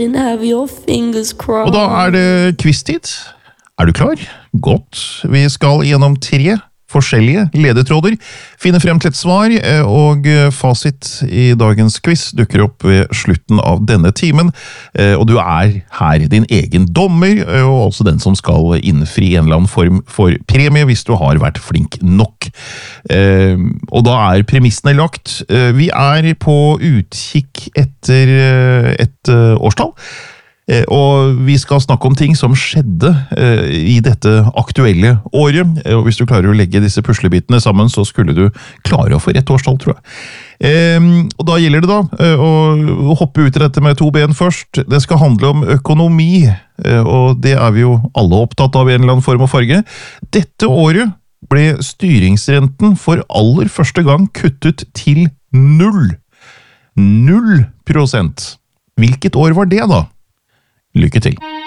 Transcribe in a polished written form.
can have your fingers crossed. Og da det quiz-tid. Du klar? Godt. Vi skal gjennom 3 forskjellige ledetråder, finne frem til et svar, og fasit i dagens quiz dukker opp ved slutten av denne timen, og du her din egen dommer, og også den som skal innfri en eller annen form for premie hvis du har vært flink nok. Og da premissene lagt. Vi på utkikk etter et årstall, og vi skal snakke om ting som skjedde i dette aktuelle året, og hvis du klarer å legge disse puslebitene sammen, så skulle du klare å få rett årstall, tror jeg. Og da gjelder det å hoppe ut i dette med 2 ben først. Det skal handle om økonomi, og det vi jo alle opptatt av i en eller annen form og farge. Dette året ble styringsrenten for aller første gang kuttet til 0. 0%. Hvilket år var det da? Lykke til!